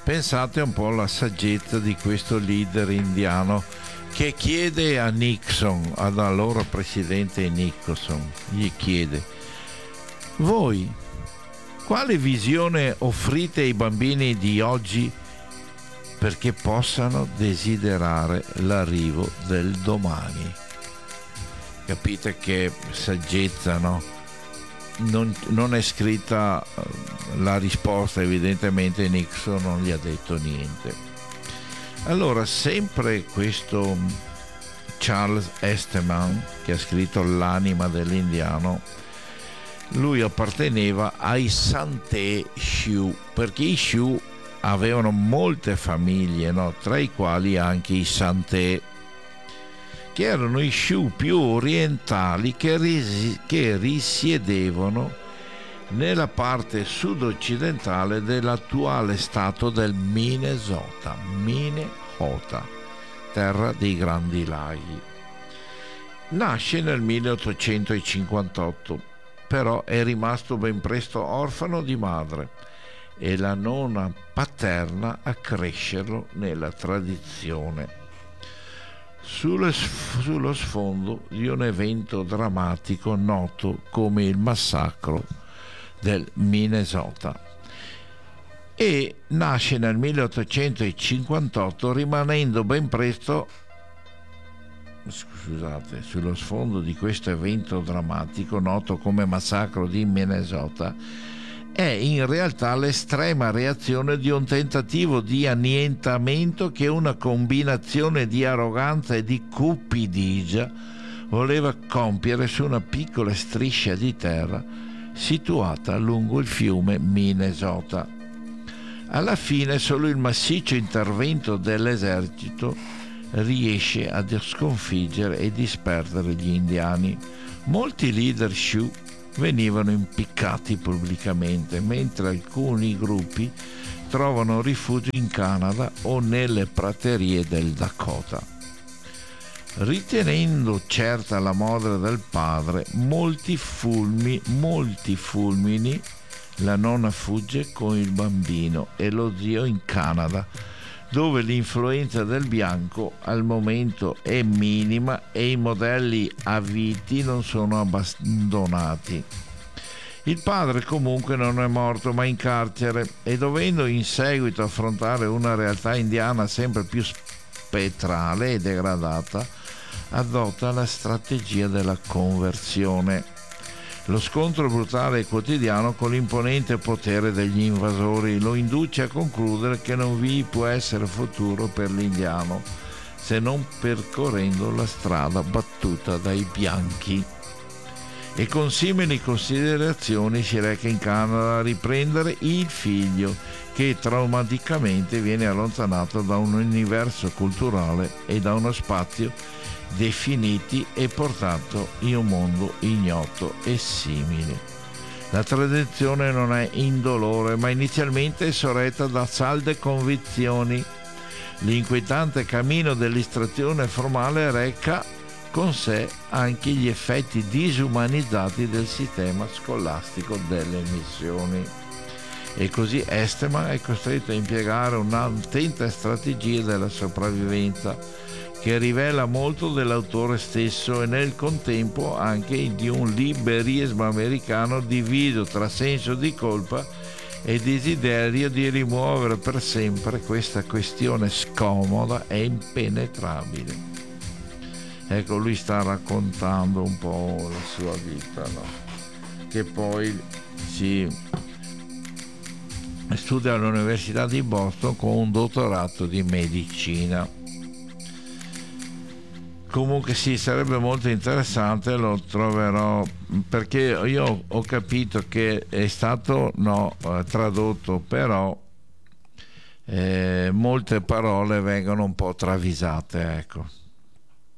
Pensate un po' alla saggezza di questo leader indiano che chiede a Nixon, ad allora presidente Nixon, gli chiede: voi quale visione offrite ai bambini di oggi perché possano desiderare l'arrivo del domani? Capite che saggezza, no? Non è scritta la risposta, evidentemente Nixon non gli ha detto niente. Allora, sempre questo Charles Eastman, che ha scritto L'anima dell'indiano, lui apparteneva ai Santee Sioux, perché i Sioux avevano molte famiglie, no? Tra i quali anche i Santee, che erano i Sioux più orientali che risiedevano nella parte sud-occidentale dell'attuale stato del Minnesota, terra dei Grandi Laghi. Nasce nel 1858, però è rimasto ben presto orfano di madre e la nonna paterna a crescerlo nella tradizione, sullo sfondo di un evento drammatico noto come il massacro del Minnesota, e nasce nel 1858 rimanendo ben presto, sullo sfondo di questo evento drammatico noto come massacro di Minnesota. È in realtà l'estrema reazione di un tentativo di annientamento che una combinazione di arroganza e di cupidigia voleva compiere su una piccola striscia di terra situata lungo il fiume Minnesota. Alla fine solo il massiccio intervento dell'esercito riesce a sconfiggere e disperdere gli indiani. Molti leader Sioux venivano impiccati pubblicamente, mentre alcuni gruppi trovano rifugio in Canada o nelle praterie del Dakota. Ritenendo certa la morte del padre, molti fulmini, la nonna fugge con il bambino e lo zio in Canada, dove l'influenza del bianco al momento è minima e i modelli avviti non sono abbandonati. Il padre comunque non è morto, ma in carcere, e dovendo in seguito affrontare una realtà indiana sempre più spettrale e degradata, adotta la strategia della conversione. Lo scontro brutale e quotidiano con l'imponente potere degli invasori lo induce a concludere che non vi può essere futuro per l'indiano se non percorrendo la strada battuta dai bianchi. E con simili considerazioni si reca in Canada a riprendere il figlio che traumaticamente viene allontanato da un universo culturale e da uno spazio definiti e portato in un mondo ignoto e simile. La tradizione non è indolore, ma inizialmente è sorretta da salde convinzioni. L'inquietante cammino dell'istruzione formale reca con sé anche gli effetti disumanizzati del sistema scolastico delle missioni. E così Eastman è costretto a impiegare un'attenta strategia della sopravvivenza, che rivela molto dell'autore stesso e nel contempo anche di un liberismo americano diviso tra senso di colpa e desiderio di rimuovere per sempre questa questione scomoda e impenetrabile. Ecco, lui sta raccontando un po' la sua vita, no? Che poi si studia all'Università di Boston con un dottorato di medicina. Comunque sì, sarebbe molto interessante, lo troverò, perché io ho capito che è stato tradotto, però molte parole vengono un po' travisate, ecco.